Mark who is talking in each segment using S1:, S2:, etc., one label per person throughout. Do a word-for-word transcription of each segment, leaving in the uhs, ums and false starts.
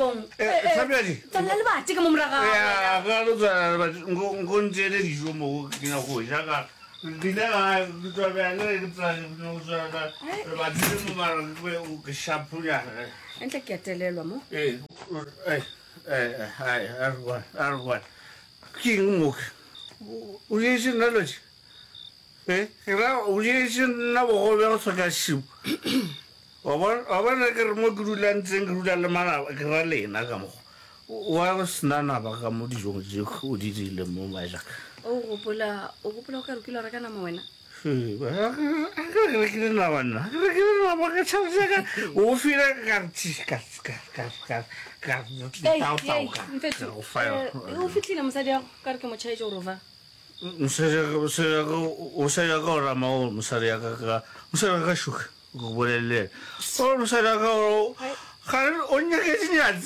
S1: shopong
S2: Eh, Sabiadi.
S1: tsala le bati ka mo moraga
S2: Ya, ga lo tsala ba ngo ntele dijo mo ke na go ja ka. Dile ga twa ba le ke tla no tsala ba dile mo mara ke shapu ya.
S1: entle ke atelelwa mo
S2: Eh, eh, eh, ai, arwa, arwa. King mo. O ye se na lo. Eh, era o ye se na bo go ba so ka shipu. Oba oba na ke mo grulan tseng grulan le mara ke ra lena ka mo. Wa go snana ba ka mo dijong je go di dile mo ba ja.
S1: o gopola o gopola o ka re ke lo reka nama wena
S2: Eh, ba ka re ke na bana. Ke ke na ba ka tshaba ka. O fira ka tsi ka ka ka ka ka tao tao ka. O fa yo.
S1: o fitlhile mosadi ya ka re ke mo chaise o rova
S2: Musaya ka musaya ka o saya ka ra ma o musaya ka ka musaya ka shuka. Go bolele. O musaya ka o ga o nya ke dinyatse.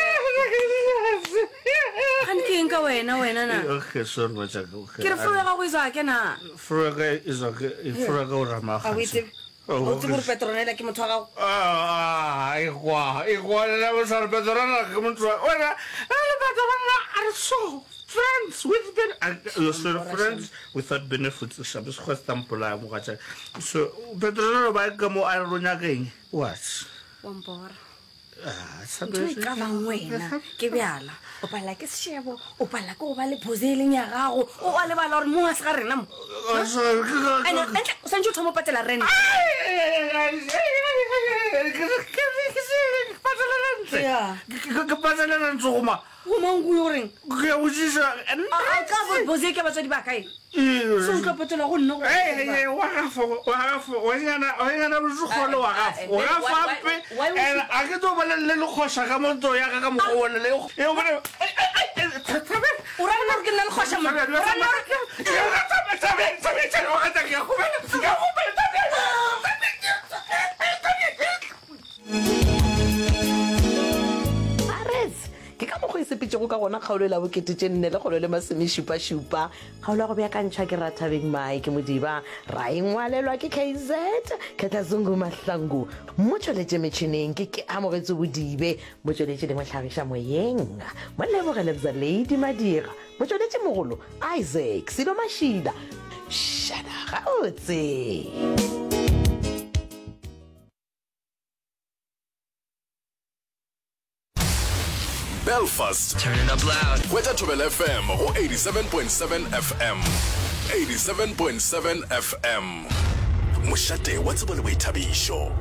S1: ga nke eng ka wena wena na
S2: Okay, sorry ba tsa ka.
S1: ke re fo ya ga go isa ke na
S2: Furaga is okay. Furaga o rama
S1: a
S2: ga.
S1: o itse o tse gore petronela ke motho wa gago
S2: Ah, igual, igual la vamos a Petrona como tú. Oiga, la Petrona are so friends with benefits. You're so friends without benefits. Sabes ko tampola mo ka. So Petrona ba ka mo a ronya keng? What?
S1: wampora
S2: Ah,
S1: ntho e
S2: sabes.
S1: ka bang wena ke bjala o pala ke sešebo o pala ke o ba le phoseleng ya gago o a lebala gore monga se ga rena mo ande entle o santse o thoma o patela rent
S2: Ke patela rent go ma.
S1: o mangu yo reng
S2: Ke o jisa.
S1: a ka bo boze ke batswadi ba kae so o tla patela go nna go
S2: Eh, eh, wa gafo, wa gafo, wa ngana, wa ngana buzukolo wa gafo. Wa gafo pe. Eh, a ke to bala le le khosha ka monto ya ka ka mo go le. E o bana. Tabe.
S1: o ra nna gore ke nna le kgoša mo
S2: Tabe, tabe, tabe, tabe, tabe, wa ta ke go bana. Ya go bana tabe.
S3: ke ka mokgo e sepetsego ka gona kgaolo la bokete tše nne le kgolo le masomešupašupa kgaolo ya go beakantšhwa ke rathabeng mae ke modiba ra engwalelwa ke k z ketlazungu mahlangu mo tšweletše metšhineng ke ke amogetse bodibe mo tšweletše le mohlagiša moyeng mo lebogele bza lady madira mo tšweletše mogolo isaac selo mašila šana gaotse.
S4: Belfast.
S5: Turn it up loud.
S4: Weta Thobela F M o eighty-seven point seven F M. eighty-seven point seven F M. Moshate wa tsebo le boithabišo.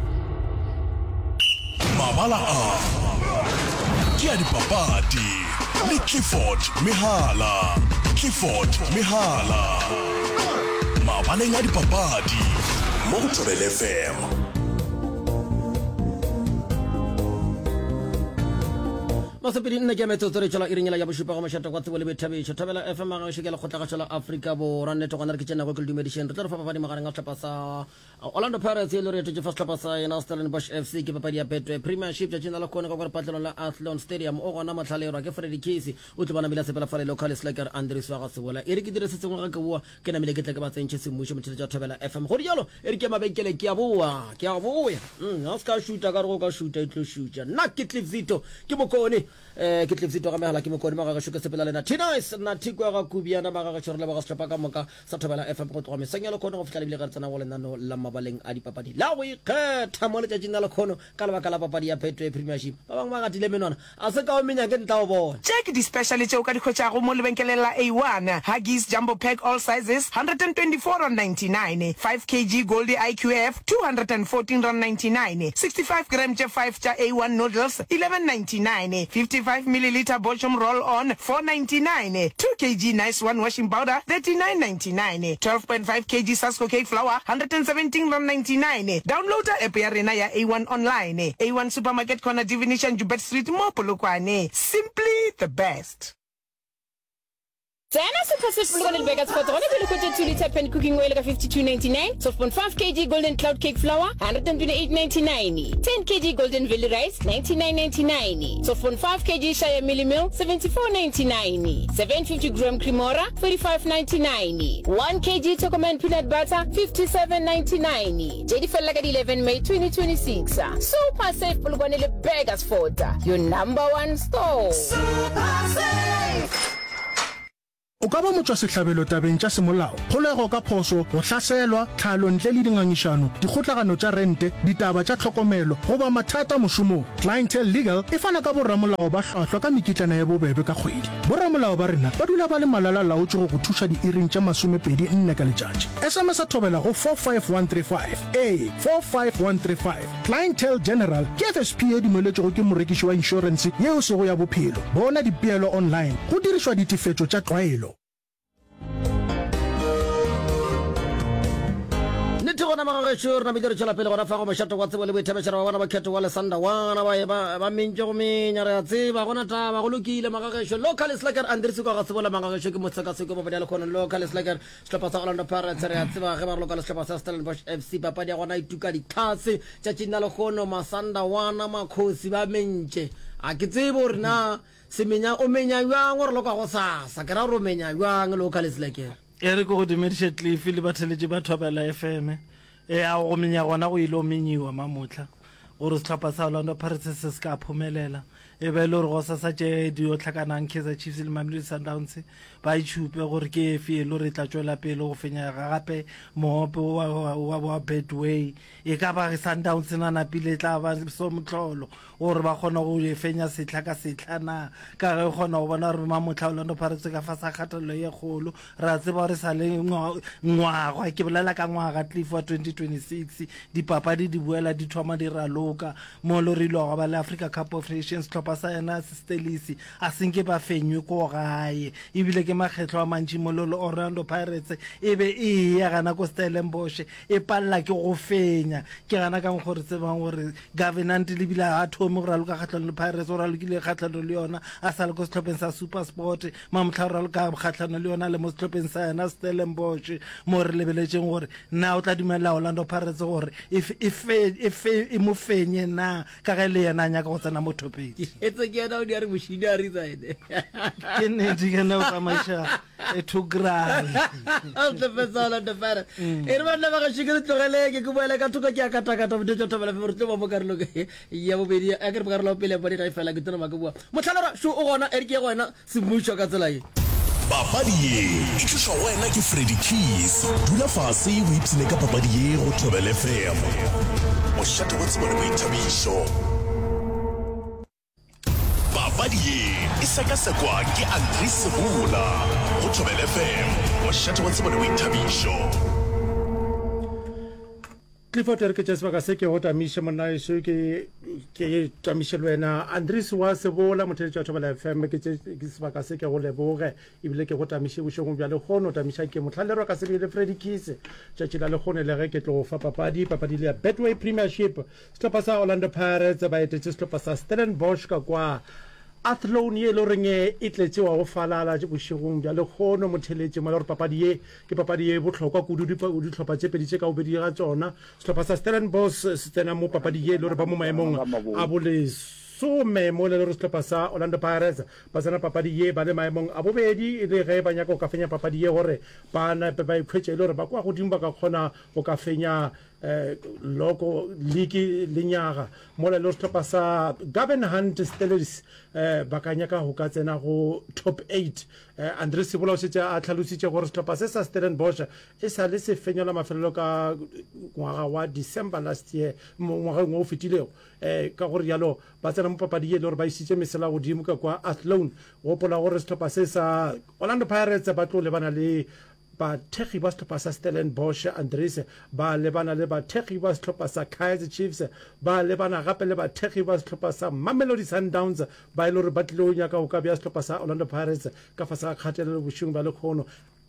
S4: Mabala a. Ke a dipapadi. Le Clifford Mehala. Clifford Mehala. Mabaleng a dipapadi. Mo Thobela F M.
S6: masepedi nne ke metsotso re tšwela e rengela ya bošupa go mašata kwa tsebo le bethabešo Thobela F M ga šekela kgotla ga tšwela Afrika Borwa nnete gona re ke tšena go ke le dumedišeng re tla re fa papadi magareng a tlhapa sa Orlando Pirates e le re etšwe first tlhapa sa yena Stellenbosch F C ke papadi ya Betway Premiership tšatšina la kgone ka gore patlelong la Athlone Stadium o gona matlhalerwa ke Freddie Casey o tle bana mela sepela fa le local slacker Andries wa ga sebola e re ke dire se tsengwe ga ke bua ke namile ke tle ke ba tsentše semmušo motšheletša Thobela F M go dialo e re ke mabenkele ke a boa ke a boya ga se ka šuta ka re go ka šuta e tlo šuta nna ke Cliff Zito ke mokone eh ke Cliff Zito ga megala ke mokone ma ga šuka sepela lena T-Nice na thiko ya ga kubiana ba ga tšhorela ba ga setlhapa ka moka sa Thobela F M go tloga meseng ya lekgono go fitlha lebile ga re tsena go lenano la mabaleng a dipapadi la go ikgetha mo letšatšing la lekgono ka lebaka la papadi ya Betway Premiership ba bangwe ba gatile menwana a se ka o menya ke ntla o bona
S7: check di-special tšeo ka dikgwetšago mo lebenkeleng la A one Huggies Jumbo Pack all sizes one hundred twenty-four rand ninety-nine five kilograms Goldie I Q F two hundred fourteen rand ninety-nine sixty-five gram tša five tša A one noodles eleven ninety-nine fifty-five milliliter Bochum roll on four ninety-nine two kilograms Nice One washing powder thirty-nine ninety-nine twelve point five kilograms Sasco cake flour one hundred seventeen rand ninety-nine download app ya rena ya A one online A one supermarket corner Divination Jubert Street mo Polokwane simply the best.
S5: Sana Super Swift Bulgari Vegas for twenty kilometer two liter pen cooking oil ka fifty-two ninety-nine, twelve point five kilograms golden cloud cake flour one hundred twenty-eight ninety-nine, ten kilograms golden valley rice ninety-nine ninety-nine, twelve point five kilograms shaya milli meal seventy-four ninety-nine, seven hundred fifty grams cremora thirty-five ninety-nine, one kilogram Tokoman peanut butter fifty-seven ninety-nine. J D for like eleven May twenty twenty-six. Super Safe Bulgari Vegas for your number one store. Super Safe.
S8: O ka ba motswa sehlabelo tabeng tša semolao kgolego ka phoso go hlaselwa tlhalo ntle le dingangišano dikgotlagano tša rente ditaba tša tlhokomelo goba mathata mošomong. Clientele Legal e fana ka borramolao ba hlwahlwa ka mekitlana ya bobebe ka kgwedi. Borramolao ba rena ba dula ba le malala laotše go go thuša diiring tša masomepedi nne ka letšatši. S M S a thobela go four five one three five a four five one three five. Clientele General ke F S P e dumeletšego ke morekiši wa insurance yeo sego ya bophelo. Bona dipeelo online go dirišwa ditifetšo tša tlwaelo.
S6: nete gona magagetšo re nabile re tšwela pele gona fa go mošato wa tsebo le boithabešara wa bona ba kgetho wa lesanda wana ba mentše go menya re a tseba gona taba go lokile magagetšo local slacker andrese ka ga tsebola magagetšo ke motsekaseko papadi ya lekgono local slacker sehlopha sa Orlando Pirates re a tseba ge ba re local sehlopha sa Stellenbosch F C papadi ya gona ituka ditlhase tšatši nna lekgono masanda wana makgosi ba mentše a ke tsebe gore na semenya o menya bjang gore loka go sasa ke ra gore o menya bjang local slacker
S2: e re ko go dumediše Cliff le batheletše ba thobela F M e a go menya gona go ile o menyiwa mamotla gore sehlopha sa Orlando Pirates se se ka phomelela e be le gore go sa sa tše di o tlhakanang Kaizer Chiefs le Mamelodi Sundowns ba itšhupe gore ke efe le re tla tšwela pele go fenyega gape moope wa Betway e ka ba Sundowns na napile tla ba so motlolo gore ba kgona go e fenya setla ka setla na ka ge kgona go bona gore mamotla Orlando Pirates ka fa sa kgathelelo ye kgolo ra tseba re sa le ngwaga ke bolela ka ngwaga Cliff wa twenty twenty-six dipapadi di buela di thoma di raloka mo lo rile go ba le Africa Cup of Nations tlhopha sa yena Stelisi a senke ba fenywe ko gae ebile ke makgetlo a mantši mololo Orlando Pirates e be e ya gana ko Stellenbosch e palla ke go fenya ke gana ka gore tsebang gore government le bila a thomo go raloka kgatlhano le Pirates o ralokile kgatlhano le yona a sa le ko sehlopeng sa Super Sport mamtlha o raloka kgatlhano le yona le mo sehlopeng sa yena Stellenbosch mo re lebeletšeng gore na o tla dumela Orlando Pirates gore if if if e mo fenye na ka ge le yena nya ka go tsena mo topeng
S6: etse ke yana o di a re mošidi a resign
S2: ke nnete ke na o tsamaiša e thogral
S6: o tlefetsa Orlando Pirates e re banna ba ga shikere tlogeleke ke boela ka thoka ke a katakata bo tšo thobela fe re tlo ba mo karolo ya bobedi a ke re karolo pele ba di ra fela ke tsena ba ke bua motlhalora sho o gona ere ke go wena se mmušwa ka tsela e
S4: papadi ye e tšhošwa wena ke Freddy Keys dula fase o ipsene ka papadi ye go Thobela F M mošate wa tsebo le boithabišo papadi ye e sekasekwa ke Andri Sebula go Thobela F M mošate wa tsebo le boithabišo
S8: Clifford re ke tša sebaka se ke go tamiše monna eso ke ke tamiše le wena Andries wa Sebola motheletši wa Thobela F M ke sebaka se ke go leboge ebile ke go tamiše bošegong bja lekgono tamiša ke motlhalerwa ka sebile Freddy Keys tšatši la lekgono le ge ke tlo go fa papadi papadi le ya Betway Premiership sehlopha sa Orlando Pirates ba etetše sehlopha sa Stellenbosch ka kwa Athlone ye lo reng e tletse wa go falala bošegong bja lekgono motheletše mo le gore papadi ye ke papadi ye bohlokwa kudu ditlhopha tše pedi tše ka bobedi ga tsona sehlopha sa Stellenbosch se tsena mo papadi ye le gore ba mo maemong a bolesome mo le gore sehlopha sa Orlando Pirates ba tsena papadi ye ba le maemong a bobedi le ge ba nyaka go ka fenya papadi ye gore ba ba ikhwetše le gore ba kwa godimo ba ka kgona go ka fenya Uh, loco league linyaga mola lo sehlopha sa Gavin Hunt Steelers uh, ba ka nyaka go ka tsena go top eight uh, Andries Sebula o setse a tlhalositše gore sehlopha se sa Stellenbosch e sa le se fenyela mafelelo ka ngwaga wa December last year ngwaga o fetilego uh, ka gore yalo ba tsena mo papadi ye le gore ba isitše mesela godimo ka kwa Athlone go pola gore sehlopha se sa Orlando Pirates ba tlo lebana le ba thegi ba sehlopha sa Stellenbosch Andries ba lebana le ba thegi ba sehlopha sa Kaizer Chiefs ba lebana gape le ba thegi ba sehlopha sa Mamelodi Sundowns ba ile re ba tlile o nyaka go ka bja sehlopha sa Orlando Pirates ka fa sa kgatelelo bošeng ba lekgono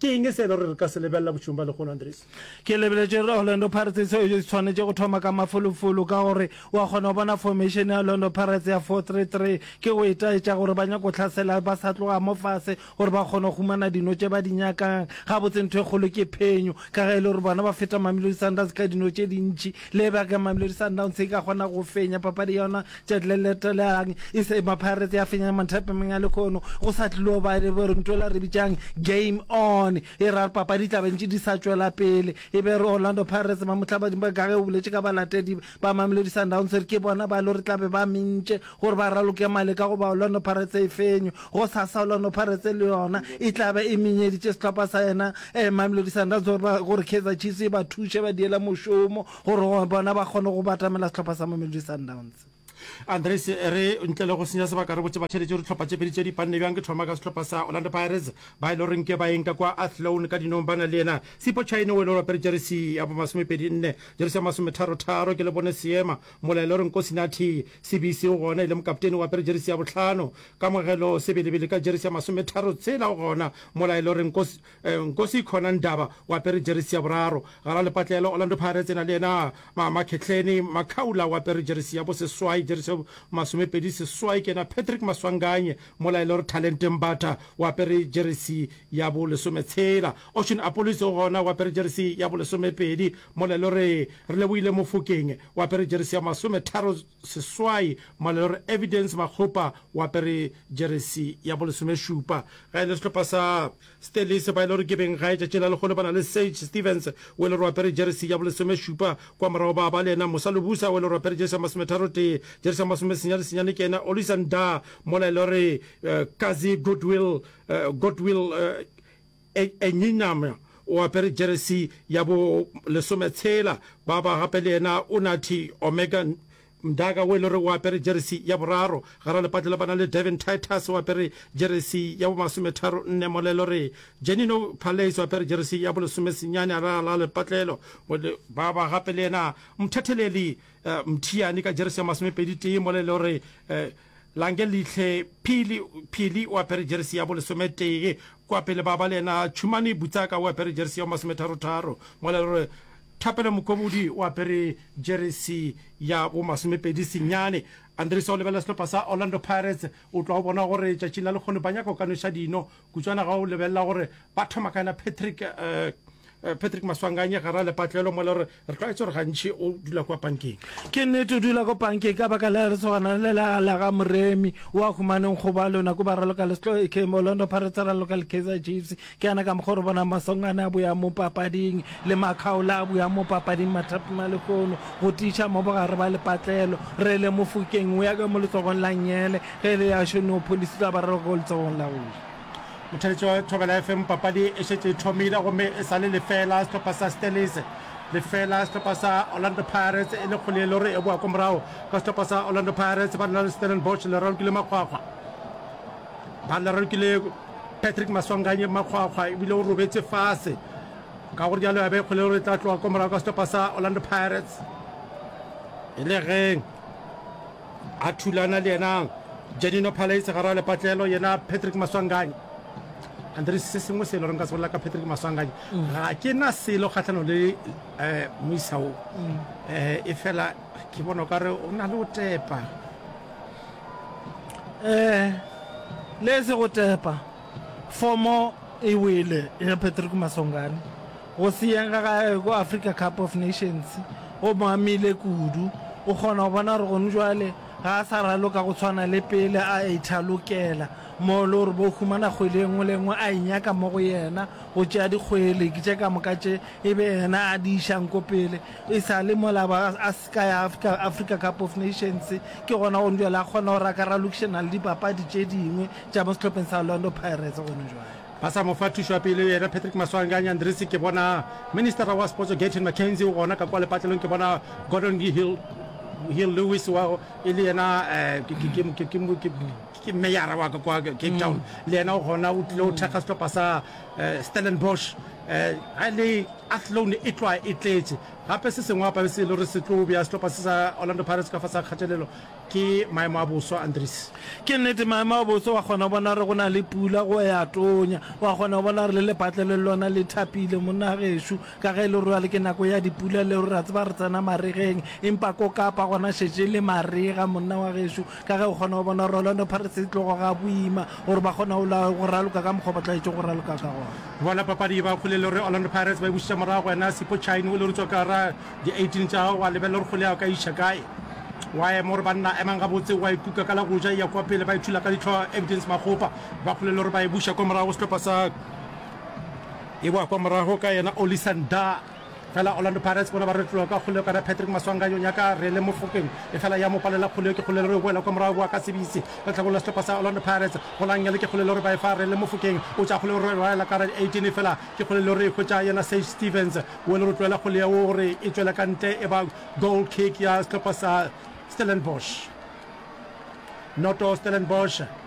S8: ke eng se le re ka se lebella bošomo ba lekgono Andries?
S9: ke lebeletse re Orlando Pirates e tshwanetse go thoma ka mafolofolo ka gore wa kgona go bona formation ya Orlando Pirates ya four three three ke go etaetša gore ba nyako tlhasela ba sa tloga mo fase gore ba kgona go humana dino tše ba di nyakang ga botse ntho e kgolo ke phenyo ka ge e le gore bona ba feta Mamelodi Sundowns ka dino tše dintši le ba ka Mamelodi Sundowns e ka kgona go fenya papadi yona tšetleletelelang e se ma-Pirates ya fenya manthapemeng ya lekgono go sa tlilo ba re nto la re bitsang game on e ra papadi tla bentši di sa tšwela pele e be re Orlando Pirates ba motlhabading ba ka ge o boletse ka balatedi ba Mamelodi Sundowns re ke bona ba le re tlabe ba mentše gore ba raloke male ka go ba Orlando Pirates e fenyo go sasa Orlando Pirates le yona e tlabe e menyeditše setlhopha sa yena um Mamelodi Sundowns gore Kaizer Chiefs e ba thuše ba diela mošomo gore bona ba kgone go batamela setlhopha sa Mamelodi Sundowns.
S8: Andries re ntle le go senya sebaka re botse ba tšhelete re tlhopha tše pedi tše di panne bjang ke thoma ka setlhopha sa Orlando Pirates ba e le goreng ke ba enka kwa Athlone ka dinong bana le ena Sipho China o e le gore apere jersey ya bo masomepedi nne jersey ya masometharotaro ke le bone seema mola e le gore Nkosinathi C B C o gona e le mokaptene o apere jersey ya botlhano ka mogelo sebelebele ka jersey ya masometharo tsela o gona mola e le gore Nkosi Khona Ndaba o apere jersey ya boraro gara le patlelo Orlando Pirates ena le ena Makhetleni Makhaula o apere jersey ya bo seswai jersey masomepedi seswai ke na Patrick Maswanganye mola e le gore Talent Mbata o apere jersey ya bo lesometshela Ocean Apollo o gona o apere jersey ya bo lesomepedi mola e le gore re leboile Mofokeng o apere jersey ya masometharo seswai mola e le gore Evidence Makgopa o apere jersey ya bo lesomešupa ga e le setlhopha sa Stelis ba e le gore ke beng ga e tšatši la legolo ba na le Sage Stevens o e le gore o apere jersey ya bo lesomešupa kwa morago ba ba le ena Mosalobusa o e le gore o apere jersey ya masometharo tee jersey ya masomesenyane senyane ke ena Olisanda mola e le gore Kazi Goodwill Goodwill Enyinama o apere jersey ya bo lesometshela ba ba gape le ena Unathi Omega Mdaga o e le gore o apere jersey ya boraro gara lepatlela bana le Devin Titus o apere jersey ya bo masometharo nne mola e le gore Janino Palace o apere jersey ya bo lesomesenyane a ra la lepatlelo ba ba gape le ena Mthatheleli Mthiani ka jersey ya masomepedi tee mola e le gore Lange Lihle Phili Phili o apere jersey ya bo lesometee kwa pele ba ba le ena Chumani Butsaka o apere jersey ya masometharotaro mola e le gore Thapelo Mokobudi o apere jersey ya bo masomepedi senyane Andries o lebela setlhopha sa Orlando Pirates o tloa go bona gore tšatši la lekgono ba nyaka o ka noša dino kutswana ga o lebelela gore ba thoma kana Patrick Patrick Maswanganye gara le patlelo mo le re re tlwaetse gore gantši o dula kwa pankeng
S9: ke nnete o dula ko pankeng ka baka la re tsogana le la la ga Moremi wa humaneng go ba lona ko ba raloka le setlo ke Orlando Pirates ra loka le Kaizer Chiefs ke ana ka mogoro bona Masongana a boya mo papading le Makhaula a boya mo papading mathapima le kono go tisha mo ba re ba le patlelo re le Mofokeng o ya ka mo letsogong la Nyele ge le ya Shono Police ba ba re go letsogong la go
S8: motšheletši wa Thobela F M papadi e šetše e thomile gomme e sa le lefela setlhopha sa Stelis lefela setlhopha sa Orlando Pirates e le kgole e le gore e boa ko morago ka setlhopha sa Orlando Pirates ba na le Stellenbosch le ralokile makgwakgwa ba le ralokile Patrick Maswanganye makgwakgwa ebile o robetse fase ka gore jalo ya be kgole gore e tla tloga ko morago ka setlhopha sa Orlando Pirates e le geng a thulana le ena Janino Palace gara le patlelo yena Patrick Maswanganye Andries se sengwe se e le goreng ka se bolela ka Patrick Maswanganye ga ke na selo kgatlhano le um moisao um e fela ke bona o kare o na le o tepa
S9: um le se go tepa fomo e wele ya Patrick Maswanganye go seyeng ga go Africa Cup of Nations go mo amile kudu o kgona go bona gore gone jwale ga a sa raloka go tshwana le pele a ithalokela mo le gore bo humana kgwele engwe le engwe a inyaka mo go yena go tšea dikgwele ke tše ka moka tše e be yena a di išang ko pele e sa le molaba a ska ya Africa Cup of Nations ke gona gone jwale a kgona gore a ka ralokišana le dipapadi tše dingwe tša mo setlhopheng sa Orlando Pirates gone jwale
S8: ba sa mo fa thuso ya pele yena Patrick Maswanganye Andries ke bona minister wa sports Gaten McKenzie o gona ka kwa lepatlelong ke bona Gordon Hill Hill Lewis wa e le yena ke meyara wa ka kwa Cape Town le yena o gona o tlile o thekga setlhopha sa Stellenbosch a le Athlone e tloa e tletse gape se sengwe apa se le gore se tlo bea setlhopha se sa Orlando Pirates ka fa sa kgatelelo ke maemo a boswa Andries
S9: ke nnete maemo a botse wa kgona go bona re go na le pula go ya tonya wa kgona go bona re le lepatle le lona le thapile monna gešo ka ge e le rua le ke nako ya dipula le re tseba re tsena maregeng empa ko kapa gona šetse le marega monna wa gešo ka ge o kgona go bona Orlando Pirates e tlogo ga boima gore ba kgona go raloka ka mokgwa ba tlaetse go raloka ka gona
S8: bona papadi ba kgolele gore Orlando Pirates ba e bušitša morago wena Sipho Chine o le re tswa ka ra di-eighteen tša wa lebelela gore kgole ya ka iša kae wa ema gore banna emang ga botse wa ikuka ka la go ja ya kwa pele ba ithula ka ditlho Evidence Magopa ba kgolele gore ba e buša kwa morago setlhopha sa e boa kwa morago ka yena Olisanda fela Orlando Pirates bona ba re tloga ka kgoleo ka Patrick Maswanga yo nyaka re le mofokeng e fela ya mo palela kgoleo ke kgolele re boela kwa morago ka sebisi ba tla go la setlhopha sa Orlando Pirates go lanya le ke kgolele re ba e fa re le mofokeng o tsa kgolele re ba ka eighteen fela ke kgolele re go tsa yena Sage Stevens o le re tloela kgoleo gore e tswela ka nte e ba goal kick ya setlhopha sa Stellenbosch Noto Stellenbosch